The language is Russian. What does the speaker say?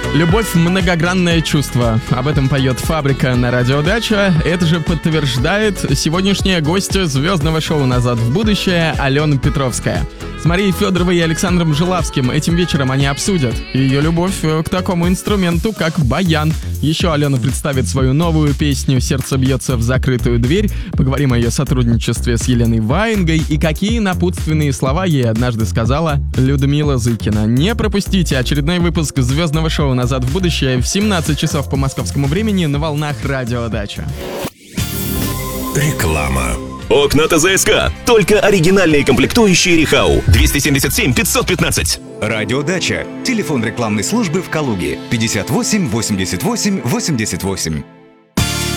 Любовь — многогранное чувство. Об этом поет «Фабрика» на Радио Дача. Это же подтверждает сегодняшняя гостья звездного шоу «Назад в будущее» Алена Петровская. С Марией Федоровой и Александром Жилавским этим вечером они обсудят ее любовь к такому инструменту, как баян. Еще Алена представит свою новую песню «Сердце бьется в закрытую дверь». Поговорим о ее сотрудничестве с Еленой Ваенгой и какие напутственные слова ей однажды сказала Людмила Зыкина. Не пропустите очередной выпуск звездного шоу «Назад в будущее» в 17 часов по московскому времени на волнах Радио Дача. Реклама. Окна ТЗСК. Только оригинальные комплектующие Рихау. 277 515. Радио Дача. Телефон рекламной службы в Калуге. 58 88 88.